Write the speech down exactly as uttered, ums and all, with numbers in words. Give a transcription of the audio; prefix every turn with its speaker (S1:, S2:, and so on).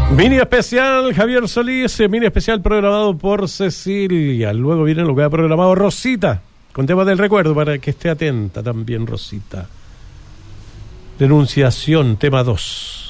S1: Mini especial Javier Solís, mini especial programado por Cecilia. Luego viene lo que ha programado Rosita, con temas del recuerdo, para que esté atenta también Rosita. Denunciación, tema dos.